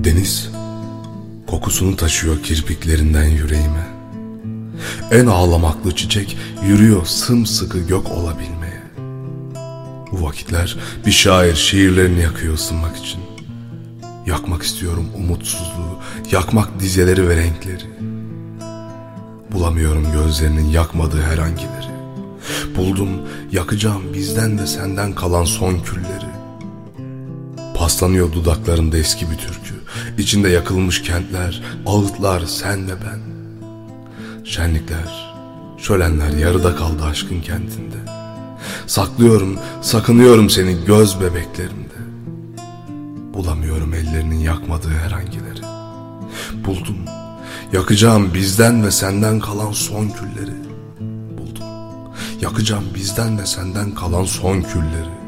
Deniz kokusunu taşıyor kirpiklerinden yüreğime. En ağlamaklı çiçek yürüyor sımsıkı gök olabilmeye. Bu vakitler bir şair şiirlerini yakıyor ısınmak için. Yakmak istiyorum umutsuzluğu, yakmak dizeleri ve renkleri. Bulamıyorum gözlerinin yakmadığı herhangileri. Buldum, yakacağım bizden de senden kalan son külleri. Paslanıyor dudaklarında eski bir türkü, İçinde yakılmış kentler, ağıtlar, sen ve ben. Şenlikler, şölenler yarıda kaldı aşkın kentinde. Saklıyorum, sakınıyorum seni göz bebeklerimde. Bulamıyorum ellerinin yakmadığı herhangileri. Buldum, yakacağım bizden ve senden kalan son külleri. Buldum, yakacağım bizden ve senden kalan son külleri.